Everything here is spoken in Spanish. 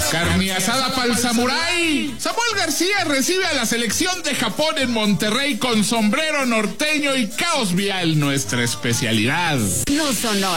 Carne asada pa'l samurái. Samuel García recibe a la selección de Japón en Monterrey con sombrero norteño y caos vial, nuestra especialidad. No sonó.